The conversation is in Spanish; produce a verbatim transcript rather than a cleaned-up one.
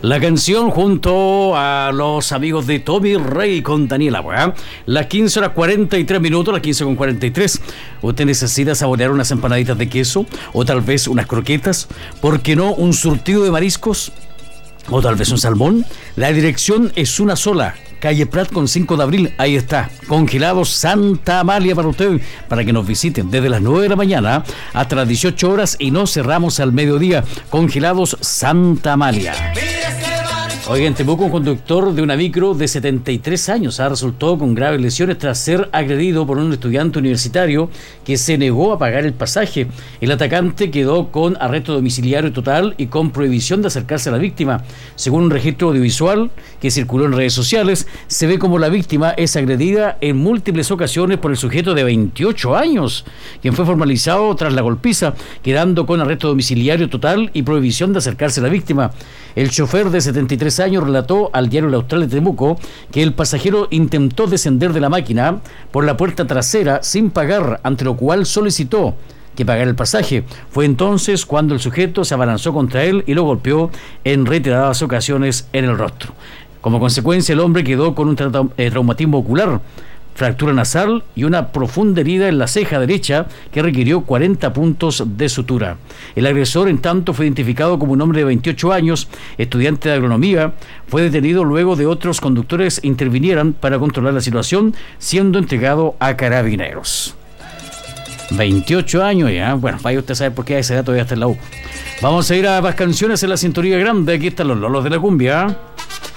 La canción junto a los amigos de Tommy Rey con Daniela, ¿eh? Las quince horas cuarenta y tres minutos, las quince con cuarenta y tres. Usted necesita saborear unas empanaditas de queso o tal vez unas croquetas. ¿Por qué no un surtido de mariscos? O tal vez un salmón. La dirección es una sola. Calle Prat con cinco de abril, ahí está, Congelados Santa Amalia para usted, para que nos visiten desde las nueve de la mañana hasta las dieciocho horas y no cerramos al mediodía. Congelados Santa Amalia. Oiga, en Temuco, un conductor de una micro de setenta y tres años ha resultado con graves lesiones tras ser agredido por un estudiante universitario que se negó a pagar el pasaje. El atacante quedó con arresto domiciliario total y con prohibición de acercarse a la víctima. Según un registro audiovisual que circuló en redes sociales, se ve como la víctima es agredida en múltiples ocasiones por el sujeto de veintiocho años, quien fue formalizado tras la golpiza, quedando con arresto domiciliario total y prohibición de acercarse a la víctima. El chofer de setenta y tres años relató al diario El Austral de Temuco que el pasajero intentó descender de la máquina por la puerta trasera sin pagar, ante lo cual solicitó que pagara el pasaje. Fue entonces cuando el sujeto se abalanzó contra él y lo golpeó en reiteradas ocasiones en el rostro. Como consecuencia, el hombre quedó con un tra- eh, traumatismo ocular, fractura nasal y una profunda herida en la ceja derecha que requirió cuarenta puntos de sutura. El agresor, en tanto, fue identificado como un hombre de veintiocho años, estudiante de agronomía. Fue detenido luego de otros conductores intervinieran para controlar la situación, siendo entregado a carabineros. veintiocho años ya, bueno, vaya usted a saber por qué a esa edad todavía está en la U. Vamos a ir a más canciones en la cinturía grande. Aquí están los lolos de la cumbia.